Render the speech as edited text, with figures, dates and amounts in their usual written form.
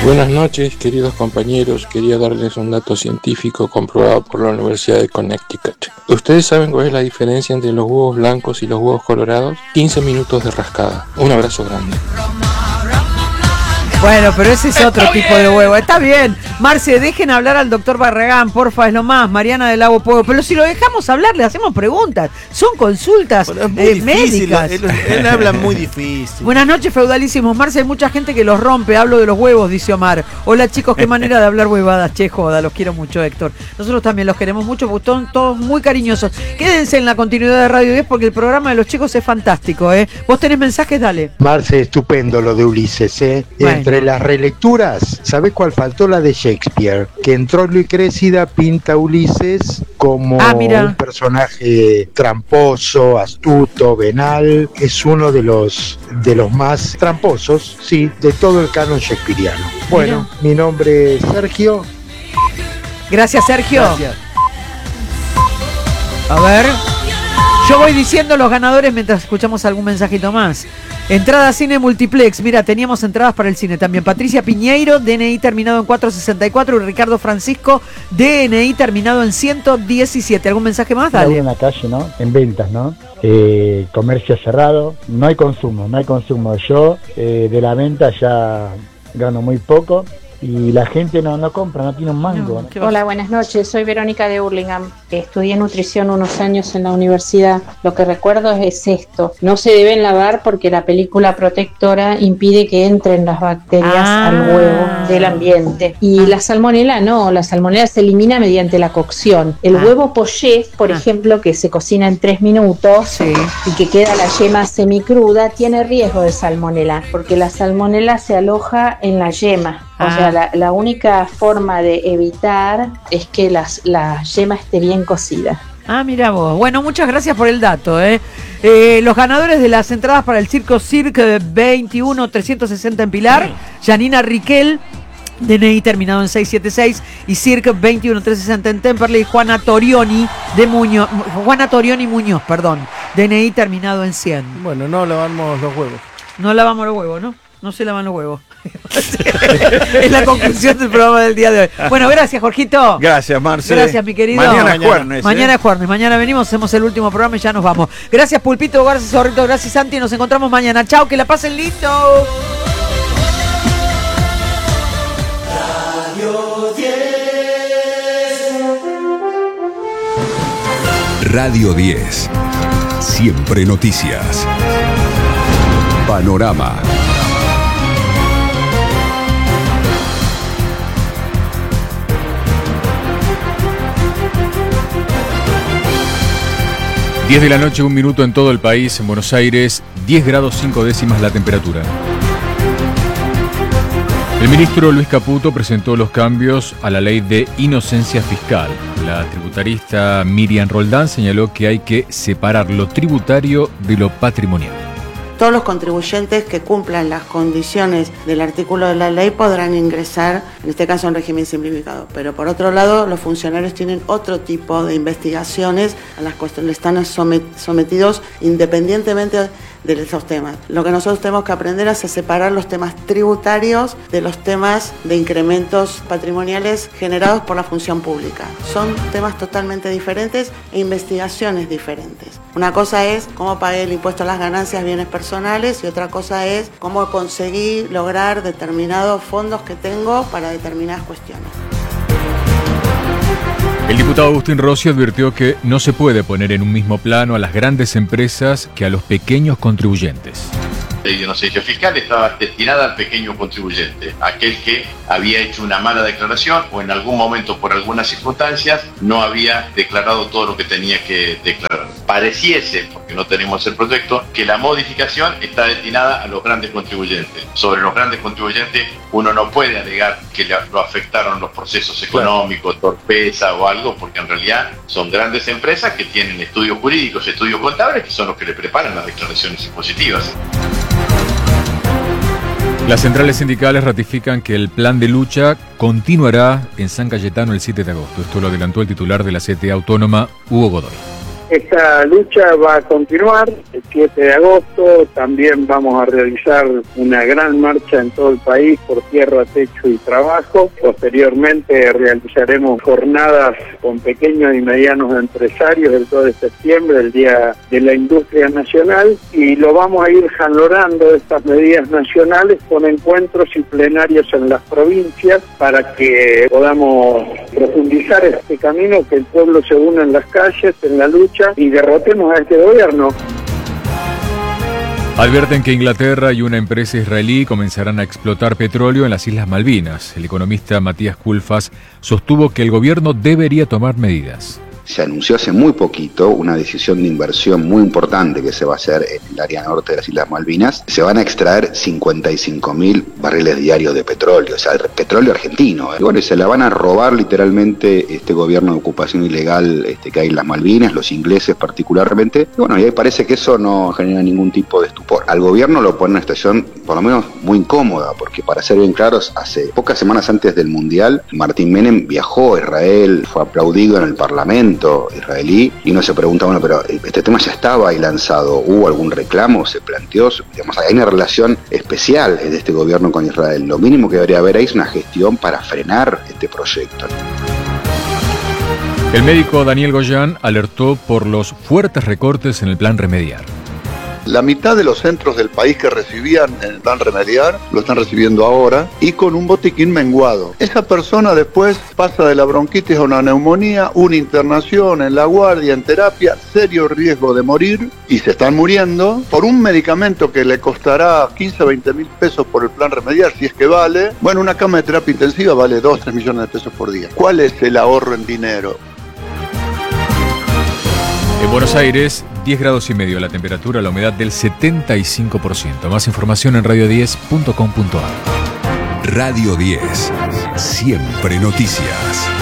Buenas noches, queridos compañeros. Quería darles un dato científico comprobado por la Universidad de Connecticut. ¿Ustedes saben cuál es la diferencia entre los huevos blancos y los huevos colorados? 15 minutos de rascada. Un abrazo grande. Bueno, pero ese es otro tipo de huevo. Está bien. Marce, dejen hablar al doctor Barragán, porfa, es lo más. Mariana del Lago Pueblo. Pero si lo dejamos hablar, le hacemos preguntas. Son consultas médicas. Él habla muy difícil. Buenas noches, feudalísimos. Marce, hay mucha gente que los rompe. Hablo de los huevos, dice Omar. Hola, chicos, qué manera de hablar huevadas. Che, joda, los quiero mucho, Héctor. Nosotros también los queremos mucho porque son todos muy cariñosos. Quédense en la continuidad de Radio 10 porque el programa de los chicos es fantástico, ¿eh? Vos tenés mensajes, dale. Marce, estupendo lo de Ulises, ¿eh? Bueno. Entre las relecturas, ¿sabés cuál faltó? La de Shakespeare, que en Troilo y Créssida pinta a Ulises como un personaje tramposo, astuto, venal. Es uno de los más tramposos, sí, de todo el canon shakespeariano. Bueno, mi nombre es Sergio. Gracias, Sergio. Gracias. A ver, yo voy diciendo los ganadores mientras escuchamos algún mensajito más. Entrada cine multiplex, mira, teníamos entradas para el cine también. Patricia Piñeiro, DNI terminado en 464, y Ricardo Francisco, DNI terminado en 117. ¿Algún mensaje más? Dale. En la calle, ¿no? En ventas, ¿no? Comercio cerrado, no hay consumo. Yo de la venta ya gano muy poco. Y la gente no compra, no tiene un mango. Hola, buenas noches. Soy Verónica de Hurlingham. Estudié nutrición unos años en la universidad. Lo que recuerdo es esto. No se deben lavar porque la película protectora impide que entren las bacterias al huevo del ambiente. Y la salmonela no. La salmonela se elimina mediante la cocción. El huevo poché, por ejemplo, que se cocina en 3 minutos y que queda la yema semicruda, tiene riesgo de salmonela porque la salmonela se aloja en la yema. O sea, la única forma de evitar es que la yema esté bien cocida. Mira vos. Bueno, muchas gracias por el dato, los ganadores de las entradas para el Cirque 21360 en Pilar, Janina Riquel, DNI terminado en 676, y Cirque 21360 en Temperley, Juana Torioni Muñoz, DNI terminado en 100. Bueno, no lavamos los huevos. No lavamos los huevos, ¿no? No se lavan los huevos. Es la conclusión del programa del día de hoy. Bueno, gracias, Jorgito. Gracias, Marce. Gracias, mi querido. Mañana es jueves. Mañana es jueves. Mañana venimos, hacemos el último programa y ya nos vamos. Gracias, Pulpito. Gracias, Zorrito. Gracias, Santi. Nos encontramos mañana. Chao, que la pasen listo. Radio 10. Siempre noticias. Panorama. Diez de la noche, 1 minuto en todo el país. En Buenos Aires, 10 grados 5 décimas la temperatura. El ministro Luis Caputo presentó los cambios a la ley de inocencia fiscal. La tributarista Miriam Roldán señaló que hay que separar lo tributario de lo patrimonial. Todos los contribuyentes que cumplan las condiciones del artículo de la ley podrán ingresar, en este caso, en régimen simplificado. Pero por otro lado, los funcionarios tienen otro tipo de investigaciones a las cuales están sometidos independientemente de esos temas. Lo que nosotros tenemos que aprender es a separar los temas tributarios de los temas de incrementos patrimoniales generados por la función pública. Son temas totalmente diferentes e investigaciones diferentes. Una cosa es cómo pagué el impuesto a las ganancias, bienes personales, y otra cosa es cómo conseguí lograr determinados fondos que tengo para determinadas cuestiones. El diputado Agustín Rossi advirtió que no se puede poner en un mismo plano a las grandes empresas que a los pequeños contribuyentes. La ley de inocencia fiscal estaba destinada al pequeño contribuyente, aquel que había hecho una mala declaración o en algún momento por algunas circunstancias no había declarado todo lo que tenía que declarar. Pareciese, porque no tenemos el proyecto, que la modificación está destinada a los grandes contribuyentes. Sobre los grandes contribuyentes uno no puede alegar que lo afectaron los procesos económicos, torpeza o algo, porque en realidad son grandes empresas que tienen estudios jurídicos, estudios contables, que son los que le preparan las declaraciones impositivas. Las centrales sindicales ratifican que el plan de lucha continuará en San Cayetano el 7 de agosto. Esto lo adelantó el titular de la CTA Autónoma, Hugo Godoy. Esta lucha va a continuar el 7 de agosto, también vamos a realizar una gran marcha en todo el país por tierra, techo y trabajo. Posteriormente realizaremos jornadas con pequeños y medianos empresarios el 2 de septiembre, el Día de la Industria Nacional, y lo vamos a ir jalonando estas medidas nacionales con encuentros y plenarios en las provincias para que podamos profundizar este camino, que el pueblo se una en las calles, en la lucha, y derrotemos a este gobierno. Advierten que Inglaterra y una empresa israelí comenzarán a explotar petróleo en las Islas Malvinas. El economista Matías Culfas sostuvo que el gobierno debería tomar medidas. Se anunció hace muy poquito una decisión de inversión muy importante que se va a hacer en el área norte de las Islas Malvinas. Se van a extraer 55.000 barriles diarios de petróleo, o sea, petróleo argentino. Y bueno, se la van a robar literalmente este gobierno de ocupación ilegal que hay en las Malvinas, los ingleses particularmente. Y bueno, y ahí parece que eso no genera ningún tipo de estupor. Al gobierno lo pone en una situación por lo menos muy incómoda, porque para ser bien claros, hace pocas semanas antes del Mundial, Martín Menem viajó a Israel, fue aplaudido en el Parlamento israelí, y uno se pregunta, bueno, pero este tema ya estaba ahí lanzado, ¿hubo algún reclamo? ¿Se planteó? Digamos, hay una relación especial de este gobierno con Israel. Lo mínimo que debería haber ahí es una gestión para frenar este proyecto. El médico Daniel Goyan alertó por los fuertes recortes en el plan Remediar. La mitad de los centros del país que recibían el plan Remediar lo están recibiendo ahora, y con un botiquín menguado. Esa persona después pasa de la bronquitis a una neumonía, una internación en la guardia, en terapia, serio riesgo de morir, y se están muriendo por un medicamento que le costará 15 a 20 mil pesos por el plan Remediar, si es que vale. Bueno, una cama de terapia intensiva vale 2, 3 millones de pesos por día. ¿Cuál es el ahorro en dinero? En Buenos Aires, 10 grados y medio la temperatura, la humedad del 75%. Más información en radio10.com.ar. Radio 10. Siempre noticias.